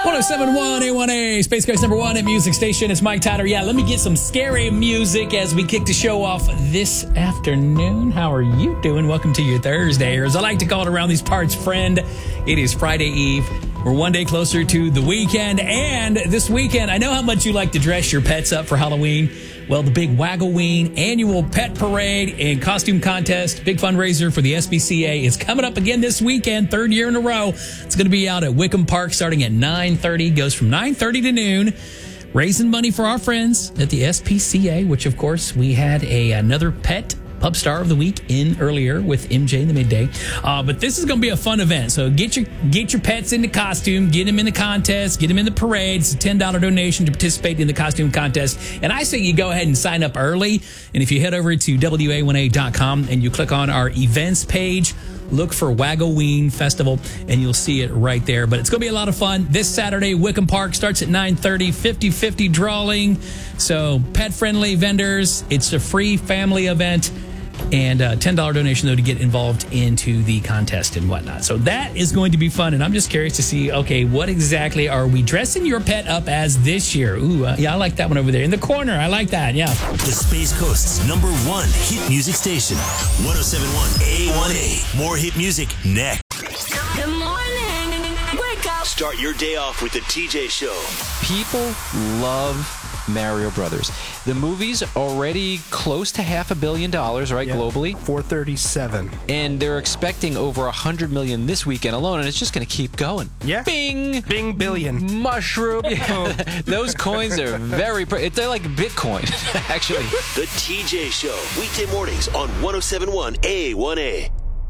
1071 A1A, Space Coast number one at Music Station. It's Mike Tyler. Yeah, let me get some scary music as we kick the show off this afternoon. How are you doing? Welcome to your Thursday, or as I like to call it around these parts, friend. It is Friday Eve. We're one day closer to the weekend, and this weekend, I know how much you like to dress your pets up for Halloween. Well, the big Waggoween annual pet parade and costume contest, big fundraiser for the SPCA, is coming up again this weekend, third year in a row. It's going to be out at Wickham Park starting at 9:30. Goes from 9:30 to noon, raising money for our friends at the SPCA, which, of course, we had another pet Pub Star of the Week in earlier with MJ in the midday. But this is going to be a fun event. So get your pets in the costume, get them in the contest, get them in the parade. It's a $10 donation to participate in the costume contest. And I say you go ahead and sign up early. And if you head over to WA1A.com and you click on our events page, look for Waggoween Festival, and you'll see it right there. But it's going to be a lot of fun. This Saturday, Wickham Park starts at 9:30, 50-50 drawing. So pet-friendly vendors. It's a free family event. And a $10 donation, though, to get involved into the contest and whatnot. So that is going to be fun. And I'm just curious to see, okay, what exactly are we dressing your pet up as this year? Ooh, yeah, I like that one over there. In the corner, I like that, yeah. The Space Coast's number one hit music station, 1071 A1A. More hit music next. Good morning. Wake up. Start your day off with the TJ Show. People love Mario Brothers. The movie's already close to $500 million, right, globally? 437. And they're expecting over 100 million this weekend alone, and it's just going to keep going. Yeah. Bing! Bing billion. Mushroom. Yeah. Those coins are very... They're like Bitcoin, actually. The TJ Show. Weekday mornings on 1071 A1A.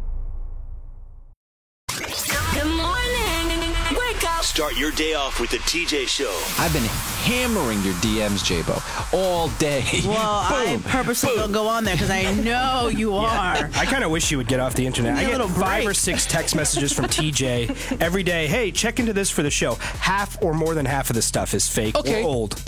Good morning. Wake up. Start your day off with the TJ Show. I've been hammering your DMs, J-Bo, all day. Well, I purposely don't go on there because I know you are. I kind of wish you would get off the internet. I get 5 or 6 text messages from TJ every day. Hey, check into this for the show. Half or more than half of the stuff is fake or old.